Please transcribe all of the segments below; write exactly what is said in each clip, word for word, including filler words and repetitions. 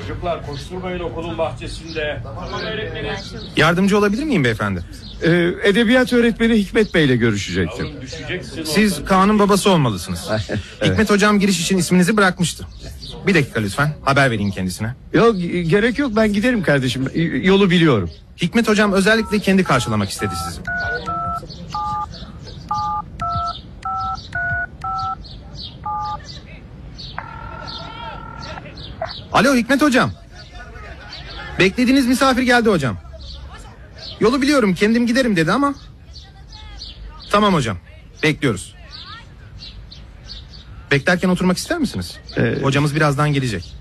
Çocuklar koşturmayın okulun bahçesinde. Tamam öğretmenim. Yardımcı olabilir miyim beyefendi? Ee, edebiyat öğretmeni Hikmet Bey ile görüşecektim. Siz Kaan'ın babası olmalısınız. Evet. Hikmet hocam giriş için isminizi bırakmıştı. Bir dakika lütfen, haber vereyim kendisine. Yok, gerek yok, ben giderim kardeşim. Yolu biliyorum. Hikmet hocam özellikle kendi karşılamak istedi sizi. Alo Hikmet hocam. Beklediğiniz misafir geldi hocam. Yolu biliyorum, kendim giderim dedi ama. Tamam hocam, bekliyoruz. Beklerken oturmak ister misiniz? Ee... Hocamız birazdan gelecek.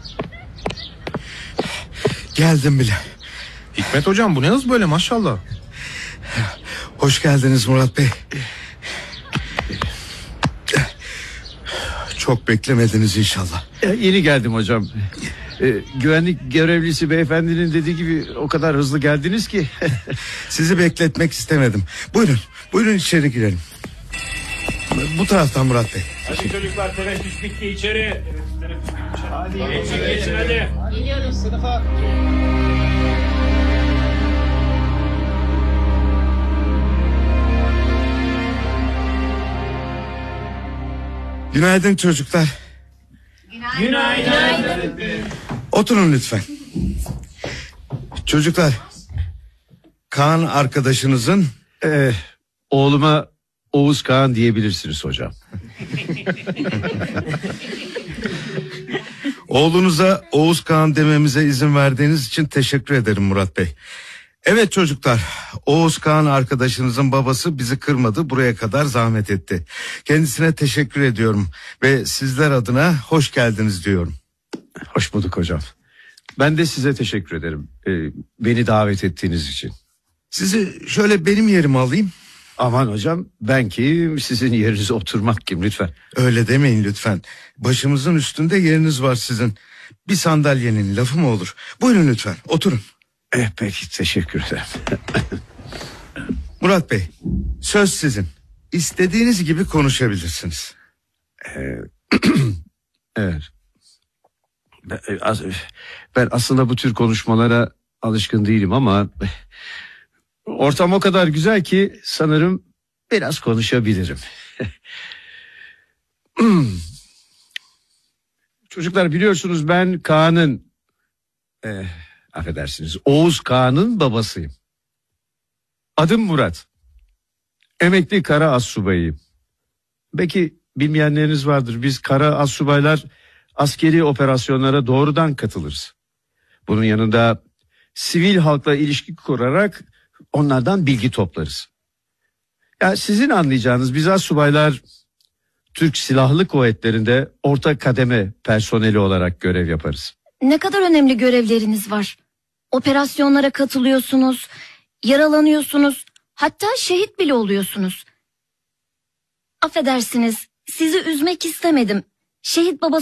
Geldim bile. Hikmet hocam, bu ne hız böyle maşallah. Hoş geldiniz Murat Bey. Çok beklemediniz inşallah. Ee, yeni geldim hocam. Ee, güvenlik görevlisi beyefendinin dediği gibi o kadar hızlı geldiniz ki. Sizi bekletmek istemedim. Buyurun, buyurun içeri girelim. Bu taraftan Murat Bey. Hadi çocuklar, teneffüs bitti, içeri. Evet, teneffüs bitti, içeri. Hadi geçin, geçin hadi. Geliyoruz sınıfa. Günaydın çocuklar. Günaydın. Günaydın. Oturun lütfen. Çocuklar, Kaan arkadaşınızın... Ee, oğluma Oğuz Kaan diyebilirsiniz hocam. Oğlunuza Oğuz Kaan dememize izin verdiğiniz için teşekkür ederim Murat Bey. Evet çocuklar, Oğuz Kaan arkadaşınızın babası bizi kırmadı, buraya kadar zahmet etti. Kendisine teşekkür ediyorum ve sizler adına hoş geldiniz diyorum. Hoş bulduk hocam. Ben de size teşekkür ederim. Ee, beni davet ettiğiniz için. Sizi şöyle benim yerime alayım. Aman hocam, ben kim, sizin yerinize oturmak kim, lütfen. Öyle demeyin lütfen. Başımızın üstünde yeriniz var sizin. Bir sandalyenin lafı mı olur? Buyurun lütfen, oturun. Eh, peki, teşekkür ederim. Murat Bey, söz sizin. İstediğiniz gibi konuşabilirsiniz. Ee, evet. Ben, ben aslında bu tür konuşmalara alışkın değilim ama... ortam o kadar güzel ki sanırım biraz konuşabilirim. Çocuklar, biliyorsunuz ben Kaan'ın... Eh, affedersiniz, Oğuz Kaan'ın babasıyım. Adım Murat. Emekli kara astsubayıyım. Belki bilmeyenleriniz vardır. Biz kara astsubaylar askeri operasyonlara doğrudan katılırız. Bunun yanında sivil halkla ilişki kurarak onlardan bilgi toplarız. Ya sizin anlayacağınız, biz astsubaylar Türk Silahlı Kuvvetleri'nde orta kademe personeli olarak görev yaparız. Ne kadar önemli görevleriniz var. Operasyonlara katılıyorsunuz, yaralanıyorsunuz, hatta şehit bile oluyorsunuz. Affedersiniz, sizi üzmek istemedim. Şehit babası